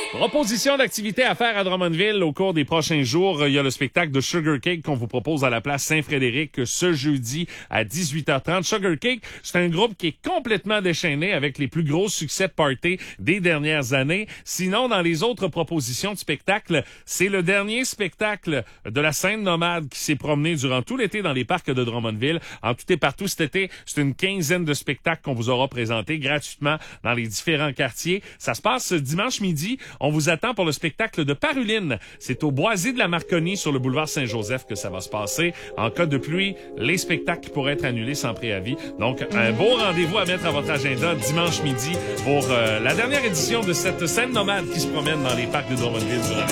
Proposition d'activité à faire à Drummondville au cours des prochains jours. Il y a le spectacle de Sugar Cake qu'on vous propose à la place Saint-Frédéric ce jeudi à 18h30. Sugar Cake, c'est un groupe qui est complètement déchaîné avec les plus gros succès de party des dernières années. Sinon, dans les autres propositions de spectacle, c'est le dernier spectacle de la scène nomade qui s'est promené durant tout l'été dans les parcs de Drummondville. En tout et partout cet été, c'est une quinzaine de spectacles qu'on vous aura présentés gratuitement dans les différents quartiers. Ça se passe dimanche midi. On vous attend pour le spectacle de Paruline. C'est au Boisé de la Marconi sur le boulevard Saint-Joseph que ça va se passer. En cas de pluie, les spectacles pourraient être annulés sans préavis. Donc, un beau rendez-vous à mettre à votre agenda dimanche midi pour la dernière édition de cette scène nomade qui se promène dans les parcs de Drummondville durant